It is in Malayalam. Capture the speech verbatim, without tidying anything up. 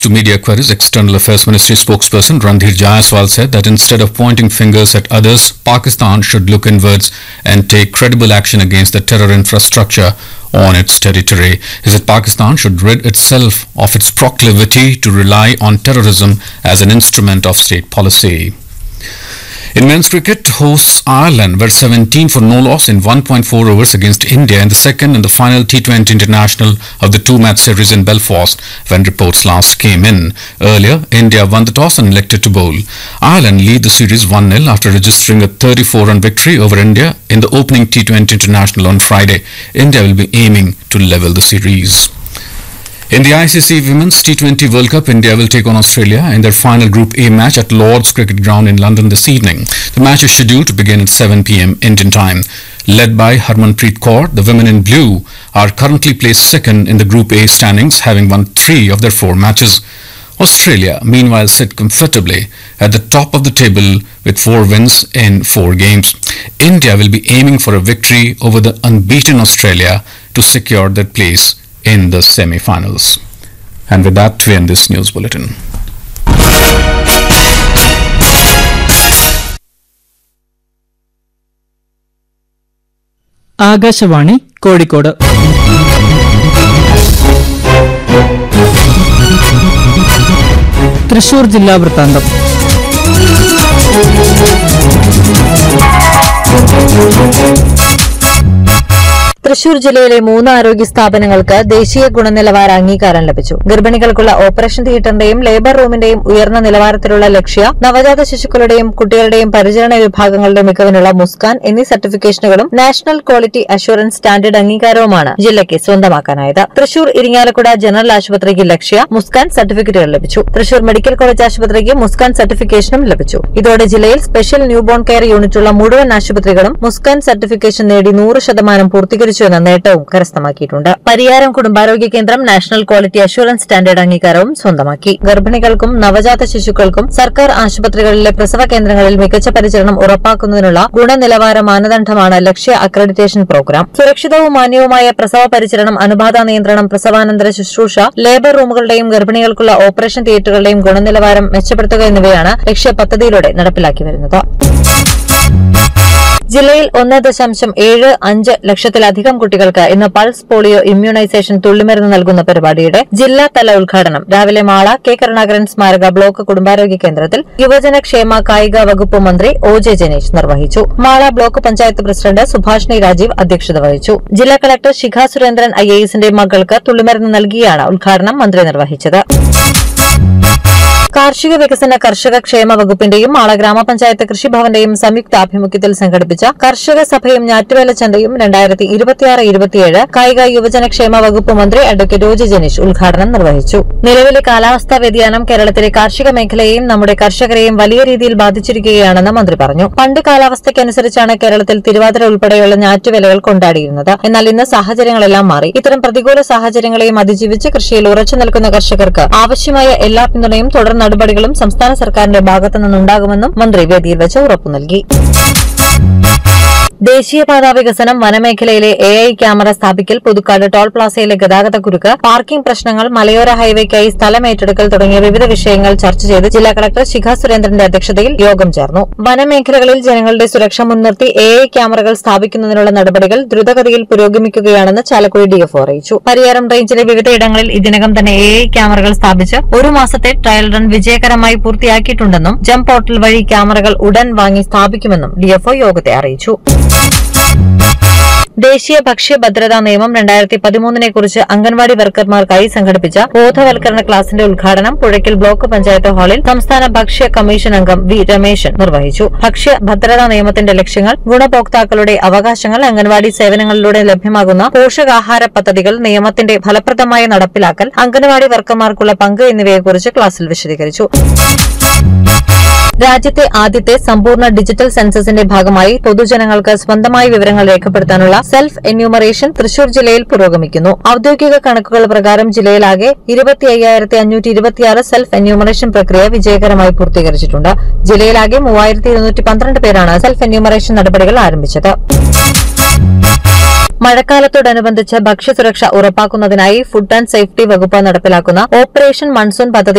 To media queries, External Affairs Ministry spokesperson Randhir Jaiswal said that instead of pointing fingers at others, Pakistan should look inwards and take credible action against the terror infrastructure on its territory. He said Pakistan should rid itself of its proclivity to rely on terrorism as an instrument of state policy. In men's cricket, hosts Ireland were seventeen for no loss in one point four overs against India in the second and the final T twenty international of the two-match series in Belfast when reports last came in. Earlier, India won the toss and elected to bowl. Ireland lead the series one nil after registering a thirty-four run victory over India in the opening T twenty international on Friday. India will be aiming to level the series. In the I C C Women's T twenty World Cup, India will take on Australia in their final Group A match at Lord's Cricket Ground in London this evening. The match is scheduled to begin at seven p m Indian time. Led by Harmanpreet Kaur, the women in blue are currently placed second in the Group A standings, having won three of their four matches. Australia, meanwhile, sit comfortably at the top of the table with four wins in four games. India will be aiming for a victory over the unbeaten Australia to secure their place in the semi-finals. And with that, we end this news bulletin. Akashvani Kozhikode. Thrissur ജില്ലാ വൃത്താന്തം. തൃശൂർ ജില്ലയിലെ മൂന്ന് ആരോഗ്യ സ്ഥാപനങ്ങൾക്ക് ദേശീയ ഗുണനിലവാര അംഗീകാരം ലഭിച്ചു. ഗർഭിണികൾക്കുള്ള ഓപ്പറേഷൻ തിയേറ്ററിന്റെയും ലേബർ റൂമിന്റെയും ഉയർന്ന നിലവാരത്തിലുള്ള ലക്ഷ്യ, നവജാത ശിശുക്കളുടെയും കുട്ടികളുടെയും പരിചരണ വിഭാഗങ്ങളുടെ മികവിനുള്ള മുസ്കാൻ എന്നീ സർട്ടിഫിക്കേഷനുകളും നാഷണൽ ക്വാളിറ്റി അഷുറൻസ് സ്റ്റാൻഡേർഡ് അംഗീകാരവുമാണ് ജില്ലയ്ക്ക് സ്വന്തമാക്കാനായത്. തൃശൂർ ഇരിങ്ങാലക്കുട ജനറൽ ആശുപത്രിക്ക് ലക്ഷ്യ, മുസ്കാൻ സർട്ടിഫിക്കറ്റുകൾ ലഭിച്ചു. തൃശൂർ മെഡിക്കൽ കോളേജ് ആശുപത്രിക്ക് മുസ്കാൻ സർട്ടിഫിക്കേഷനും ലഭിച്ചു. ഇതോടെ ജില്ലയിൽ സ്പെഷ്യൽ ന്യൂബോൺ കെയർ യൂണിറ്റുള്ള മുഴുവൻ ആശുപത്രികളും മുസ്കാൻ സർട്ടിഫിക്കേഷൻ നേടി നൂറ് ശതമാനം പൂർത്തീകരിച്ചു എന്ന നേട്ടവും കരസ്ഥമാക്കിയിട്ടുണ്ട്. പരിയാരം കുടുംബാരോഗ്യ കേന്ദ്രം നാഷണൽ ക്വാളിറ്റി അഷുറൻസ് സ്റ്റാൻഡേർഡ് അംഗീകാരവും സ്വന്തമാക്കി. ഗർഭിണികൾക്കും നവജാത ശിശുക്കൾക്കും സർക്കാർ ആശുപത്രികളിലെ പ്രസവ കേന്ദ്രങ്ങളിൽ മികച്ച പരിചരണം ഉറപ്പാക്കുന്നതിനുള്ള ഗുണനിലവാര മാനദണ്ഡമാണ് ലക്ഷ്യ അക്രഡിറ്റേഷൻ പ്രോഗ്രാം. സുരക്ഷിതവും മാന്യവുമായ പ്രസവ പരിചരണം, അനുബാധ നിയന്ത്രണം, പ്രസവാനന്തര ശുശ്രൂഷ, ലേബർ റൂമുകളുടെയും ഗർഭിണികൾക്കുള്ള ഓപ്പറേഷൻ തിയേറ്ററുകളുടെയും ഗുണനിലവാരം മെച്ചപ്പെടുത്തുക എന്നിവയാണ് ലക്ഷ്യ പദ്ധതിയിലൂടെ നടപ്പിലാക്കി വരുന്നത്. ജില്ലയിൽ ഒന്ന് ദശാംശം ഏഴ് അഞ്ച് ലക്ഷത്തിലധികം കുട്ടികൾക്ക് ഇന്ന് പൾസ് പോളിയോ ഇമ്മ്യൂണൈസേഷൻ തുള്ളിമരുന്ന് നൽകുന്ന പരിപാടിയുടെ ജില്ലാതല ഉദ്ഘാടനം രാവിലെ മാള കെ കരുണാകരൻ സ്മാരക ബ്ലോക്ക് കുടുംബാരോഗ്യ കേന്ദ്രത്തിൽ യുവജനക്ഷേമ കായിക വകുപ്പ് മന്ത്രി ഒ ജെ ജനീഷ് നിർവഹിച്ചു. മാള ബ്ലോക്ക് പഞ്ചായത്ത് പ്രസിഡന്റ് സുഭാഷിണി രാജീവ് അധ്യക്ഷത വഹിച്ചു. ജില്ലാ collector Shikha Surendran I A എസിന്റെ മകൾക്ക് തുള്ളിമരുന്ന് നൽകിയാണ് ഉദ്ഘാടനം മന്ത്രി നിർവഹിച്ചത്. കാർഷിക വികസന കർഷക ക്ഷേമ വകുപ്പിന്റെയും മാള ഗ്രാമപഞ്ചായത്ത് കൃഷിഭവന്റെയും സംയുക്താഭിമുഖ്യത്തിൽ സംഘടിപ്പിച്ച കർഷക സഭയും ഞാറ്റുവേല ചന്തയും രണ്ടായിരത്തി ഇരുപത്തിയാറ് ഇരുപത്തിയേഴ് കായിക യുവജനക്ഷേമ വകുപ്പ് മന്ത്രി അഡ്വക്കേറ്റ് ഒ ജെ ജനീഷ് ഉദ്ഘാടനം നിർവഹിച്ചു. നിലവിലെ കാലാവസ്ഥാ വ്യതിയാനം കേരളത്തിലെ കാർഷിക മേഖലയെയും നമ്മുടെ കർഷകരെയും വലിയ രീതിയിൽ ബാധിച്ചിരിക്കുകയാണെന്ന് മന്ത്രി പറഞ്ഞു. പണ്ട് കാലാവസ്ഥയ്ക്കനുസരിച്ചാണ് കേരളത്തിൽ തിരുവാതിര ഉൾപ്പെടെയുള്ള ഞാറ്റുവേലകൾ കൊണ്ടാടിയിരുന്നത്. എന്നാൽ ഇന്ന് സാഹചര്യങ്ങളെല്ലാം മാറി. ഇത്തരം പ്രതികൂല സാഹചര്യങ്ങളെയും അതിജീവിച്ച് കൃഷിയിൽ ഉറച്ചു നിൽക്കുന്ന കർഷകർക്ക് ആവശ്യമായ എല്ലാ പിന്തുണയും തുടർ നടപടികളും സംസ്ഥാന സർക്കാരിന്റെ ഭാഗത്തു നിന്നുണ്ടാകുമെന്നും മന്ത്രി വേദിയിൽ വെച്ച് ഉറപ്പു നൽകി. ദേശീയപാതാ വികസനം, വനമേഖലയിലെ A I camera സ്ഥാപിക്കൽ, Puthukkad toll പ്ലാസയിലെ ഗതാഗത കുരുക്ക്, പാർക്കിംഗ് പ്രശ്നങ്ങൾ, മലയോര ഹൈവേക്കായി സ്ഥലം ഏറ്റെടുക്കൽ തുടങ്ങിയ വിവിധ വിഷയങ്ങൾ ചർച്ച ചെയ്ത് ജില്ലാ കളക്ടർ ശിഖ സുരേന്ദ്രന്റെ അധ്യക്ഷതയിൽ യോഗം ചേർന്നു. വനമേഖലകളിൽ ജനങ്ങളുടെ സുരക്ഷ മുൻനിർത്തി എ ഐ ക്യാമറകൾ സ്ഥാപിക്കുന്നതിനുള്ള നടപടികൾ ദ്രുതഗതിയിൽ പുരോഗമിക്കുകയാണെന്ന് ചാലക്കുടി ഡിഎഫ്ഒ അറിയിച്ചു. പരിയാരം റേഞ്ചിലെ വിവിധയിടങ്ങളിൽ ഇതിനകം തന്നെ എ ഐ ക്യാമറകൾ സ്ഥാപിച്ച് ഒരു മാസത്തെ ട്രയൽ റൺ വിജയകരമായി പൂർത്തിയാക്കിയിട്ടുണ്ടെന്നും ജം പോർട്ടൽ വഴി ക്യാമറകൾ ഉടൻ വാങ്ങി സ്ഥാപിക്കുമെന്നും ഡിഎഫ്ഒ യോഗത്തെ അറിയിച്ചു. ദേശീയ ഭക്ഷ്യ ഭദ്രതാ നിയമം രണ്ടായിരത്തി പതിമൂന്നിനെ കുറിച്ച് അംഗൻവാടി വർക്കർമാർക്കായി സംഘടിപ്പിച്ച ബോധവൽക്കരണ ക്ലാസിന്റെ ഉദ്ഘാടനം പുഴയ്ക്കൽ ബ്ലോക്ക് പഞ്ചായത്ത് ഹാളിൽ സംസ്ഥാന ഭക്ഷ്യ കമ്മീഷൻ അംഗം വി രമേശൻ നിർവഹിച്ചു. ഭക്ഷ്യ ഭദ്രതാ നിയമത്തിന്റെ ലക്ഷ്യങ്ങൾ, ഗുണഭോക്താക്കളുടെ അവകാശങ്ങൾ, അംഗൻവാടി സേവനങ്ങളിലൂടെ ലഭ്യമാകുന്ന പോഷകാഹാര പദ്ധതികൾ, നിയമത്തിന്റെ ഫലപ്രദമായ നടപ്പിലാക്കൽ, അംഗൻവാടി വർക്കർമാർക്കുള്ള പങ്ക് എന്നിവയെക്കുറിച്ച് ക്ലാസിൽ വിശദീകരിച്ചു. രാജ്യത്തെ ആദ്യത്തെ സമ്പൂർണ്ണ ഡിജിറ്റൽ സെൻസസിന്റെ ഭാഗമായി പൊതുജനങ്ങൾക്ക് സ്വന്തമായി വിവരങ്ങൾ രേഖപ്പെടുത്താനുള്ള സെൽഫ് എന്യൂമറേഷൻ തൃശൂർ ജില്ലയിൽ പുരോഗമിക്കുന്നു. ഔദ്യോഗിക കണക്കുകൾ പ്രകാരം ജില്ലയിലാകെ ഇരുപത്തി അയ്യായിരത്തി അഞ്ഞൂറ്റി ഇരുപത്തിയാറ് സെൽഫ് എന്യൂമറേഷൻ പ്രക്രിയ വിജയകരമായി പൂർത്തീകരിച്ചിട്ടുണ്ട്. ജില്ലയിലാകെ മൂവായിരത്തി ഇരുന്നൂറ്റി പന്ത്രണ്ട് പേരാണ് സെൽഫ് എന്യൂമറേഷൻ നടപടികൾ ആരംഭിച്ചത്. മഴക്കാലത്തോടനുബന്ധിച്ച് ഭക്ഷ്യസുരക്ഷ ഉറപ്പാക്കുന്നതിനായി ഫുഡ് ആൻഡ് സേഫ്റ്റി വകുപ്പ് നടപ്പിലാക്കുന്ന ഓപ്പറേഷൻ മൺസൂൺ പദ്ധതി